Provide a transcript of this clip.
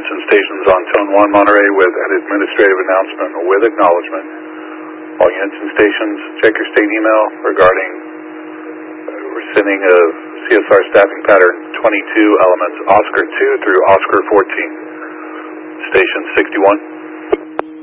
Jensen stations on Zone 1 Monterey with an administrative announcement with acknowledgement. All Jensen stations, check your state email regarding rescinding of CSR staffing pattern 22 elements Oscar 2 through Oscar 14. Station 61.